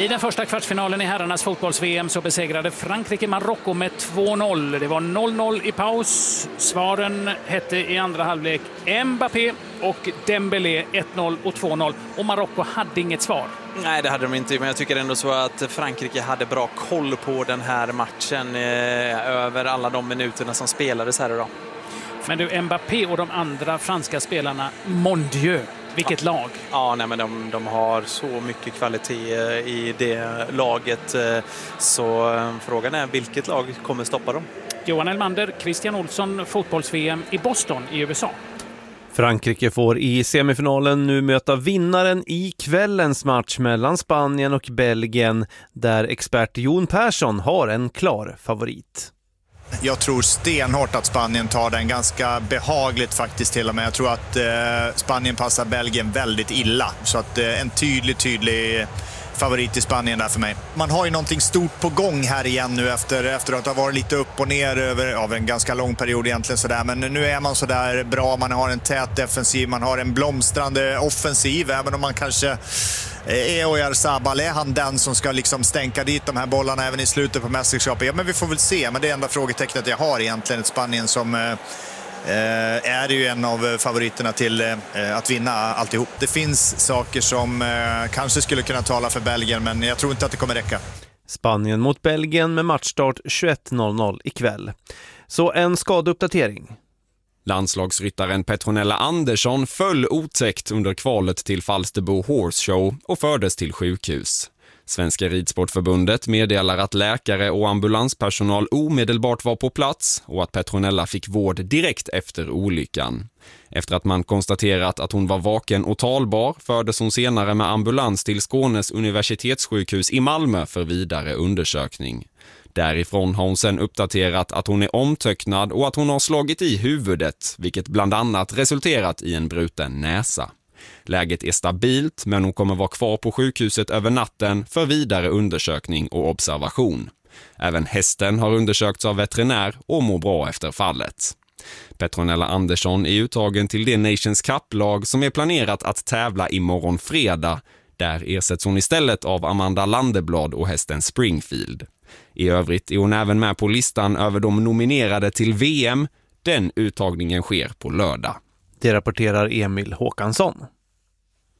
I den första kvartsfinalen i herrarnas fotbolls-VM så besegrade Frankrike Marocko med 2-0. Det var 0-0 i paus. Svaren hette i andra halvlek Mbappé och Dembélé 1-0 och 2-0. Och Marocko hade inget svar. Nej, det hade de inte, men jag tycker ändå så att Frankrike hade bra koll på den här matchen över alla de minuterna som spelades här idag. Men du, Mbappé och de andra franska spelarna, mon Dieu, vilket lag. Ja, nej, men de har så mycket kvalitet i det laget, så frågan är vilket lag kommer stoppa dem. Johan Elmander, Christian Olsson, fotbolls-VM i Boston i USA. Frankrike får i semifinalen nu möta vinnaren i kvällens match mellan Spanien och Belgien, där expert Jon Persson har en klar favorit. Jag tror stenhårt att Spanien tar den ganska behagligt faktiskt till och med. Jag tror att Spanien passar Belgien väldigt illa. Så att en tydlig favorit i Spanien där för mig. Man har ju någonting stort på gång här igen nu efter att ha varit lite upp och ner över en ganska lång period egentligen sådär. Men nu är man sådär bra, man har en tät defensiv, man har en blomstrande offensiv, även om man kanske Oyarzabal, är han den som ska liksom stänka dit de här bollarna även i slutet på mästerskapet? Ja, men vi får väl se. Men det enda frågetecknet jag har egentligen ett Spanien som är ju en av favoriterna till att vinna alltihop. Det finns saker som kanske skulle kunna tala för Belgien, men jag tror inte att det kommer räcka. Spanien mot Belgien med matchstart 21.00 ikväll. Så en skadeuppdatering. Landslagsryttaren Petronella Andersson föll otäckt under kvalet till Falsterbo Horse Show och fördes till sjukhus. Svenska ridsportförbundet meddelar att läkare och ambulanspersonal omedelbart var på plats och att Petronella fick vård direkt efter olyckan. Efter att man konstaterat att hon var vaken och talbar fördes hon senare med ambulans till Skånes universitetssjukhus i Malmö för vidare undersökning. Därifrån har hon sedan uppdaterat att hon är omtöcknad och att hon har slagit i huvudet, vilket bland annat resulterat i en bruten näsa. Läget är stabilt, men hon kommer vara kvar på sjukhuset över natten för vidare undersökning och observation. Även hästen har undersökts av veterinär och mår bra efter fallet. Petronella Andersson är uttagen till det Nations Cup-lag som är planerat att tävla imorgon fredag. Där ersätts hon istället av Amanda Landeblad och hästen Springfield. I övrigt är hon även med på listan över de nominerade till VM. Den uttagningen sker på lördag. Det rapporterar Emil Håkansson.